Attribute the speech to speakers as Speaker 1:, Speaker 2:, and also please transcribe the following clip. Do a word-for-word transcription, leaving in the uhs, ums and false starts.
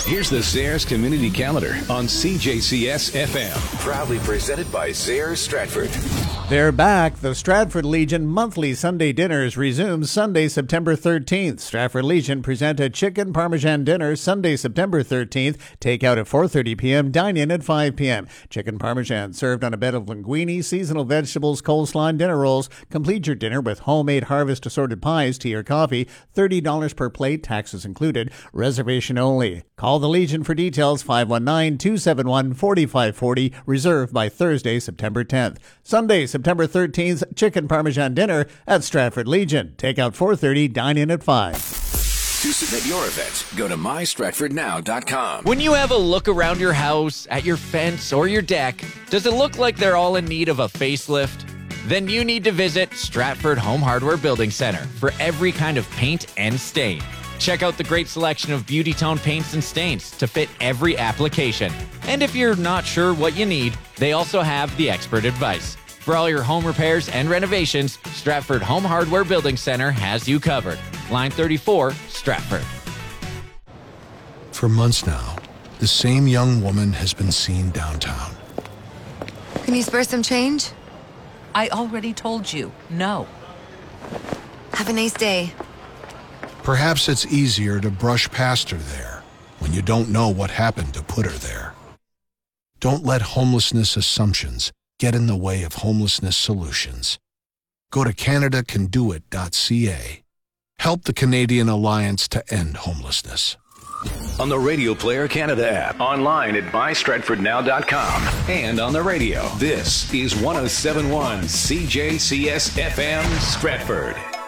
Speaker 1: Here's the Zehrs Community Calendar on C J C S F M. Proudly presented by Zehrs Stratford.
Speaker 2: They're back. The Stratford Legion monthly Sunday dinners resume Sunday, September thirteenth. Stratford Legion present a chicken parmesan dinner Sunday, September thirteenth. Take out at four thirty p.m., dine in at five p.m. Chicken parmesan served on a bed of linguine, seasonal vegetables, coleslaw, and dinner rolls. Complete your dinner with homemade harvest assorted pies, tea or coffee. thirty dollars per plate, taxes included. Reservation only. Call the Legion for details, five one nine, two seven one, four five four zero, reserved by Thursday, September tenth. Sunday, September thirteenth, chicken parmesan dinner at Stratford Legion. Take out four thirty, dine in at five.
Speaker 1: To submit your event, go to my stratford now dot com.
Speaker 3: When you have a look around your house, at your fence, or your deck, does it look like they're all in need of a facelift? Then you need to visit Stratford Home Hardware Building Center for every kind of paint and stain. Check out the great selection of beauty tone paints and stains to fit every application. And if you're not sure what you need, they also have the expert advice. For all your home repairs and renovations, Stratford Home Hardware Building Center has you covered. Line thirty-four, Stratford.
Speaker 4: For months now, the same young woman has been seen downtown.
Speaker 5: Can you spare some change?
Speaker 6: I already told you, no.
Speaker 5: Have a nice day.
Speaker 4: Perhaps it's easier to brush past her there when you don't know what happened to put her there. Don't let homelessness assumptions get in the way of homelessness solutions. Go to canada can do it dot c a. Help the Canadian Alliance to end homelessness.
Speaker 1: On the Radio Player Canada app, online at my stratford now dot com, and on the radio. This is one oh seven point one C J C S F M Stratford.